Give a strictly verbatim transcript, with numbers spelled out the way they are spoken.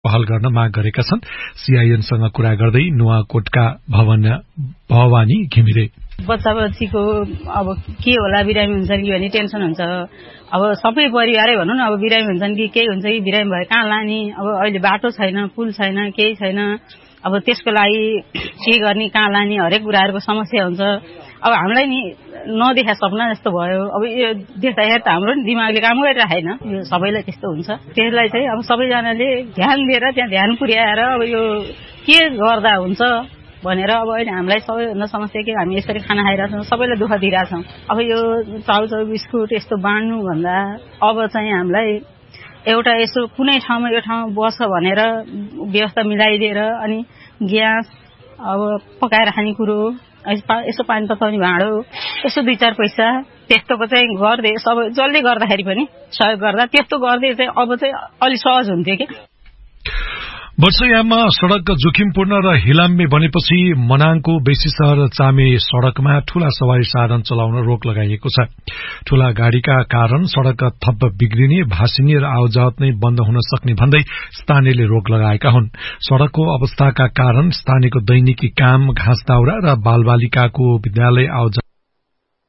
पहल गर्न माग गरेका छन्। सीआईएनसँग कुरा गर्दै नुवाकोटका भवन भवानी घिमिरे बच्चा बच्चीको अब के होला बिरामी हुन्छ कि भन्ने टेन्सन हुन्छ। अब सबै परिवारै भनौँ न, अब बिरामी हुन्छन् कि केही हुन्छ कि बिरामी भए कहाँ लाने, अब अहिले बाटो छैन, पुल छैन, केही छैन। अब त्यसको लागि के गर्ने, कहाँ लाने, हरेक कुराहरूको समस्या हुन्छ। अब हामीलाई नि नदेखा सपना जस्तो भयो। अब यो देख्दाखेरि त हाम्रो नि दिमागले काम गरिरहेन। यो सबैलाई त्यस्तो हुन्छ। त्यसलाई चाहिँ अब सबैजनाले ध्यान दिएर त्यहाँ ध्यान पुर्याएर अब यो के गर्दा हुन्छ भनेर अब अहिले हामीलाई सबैभन्दा समस्या के, हामी यसरी खाना खाइरहेछौँ, सबैलाई दुःख दिइरहेछौँ। अब यो चाउचाउ बिस्कुट यस्तो बाँड्नु भन्दा अब चाहिँ हामीलाई एउटा यसो कुनै ठाउँमा यो ठाउँमा बस्छ भनेर व्यवस्था मिलाइदिएर अनि ग्यास अब पकाएर खाने कुरो, यसो पानी तताउने भाँडो, यसो दुई चार पैसा त्यस्तोको चाहिँ गर्दै सबै जसले गर्दाखेरि पनि सहयोग गर्दा त्यस्तो गर्दै चाहिँ अब चाहिँ अलि सहज हुन्थ्यो कि। वर्षयाममा सड़क जोखिमपूर्ण र हिलाम्बे बनेपछि मनाङको बेसी शहर चामे सड़कमा ठूला सवारी साधन चलाउन रोक लगाइएको छ। ठूला गाड़ीका कारण सड़क थप बिग्रिने, भासिने र आवजावत नै बन्द हुन सक्ने भन्दै स्थानीयले रोक लगाएका हुन्। सड़कको अवस्थाका कारण स्थानीयको दैनिकी काम, घाँस दाउरा र बालबालिकाको विद्यालय आवजावत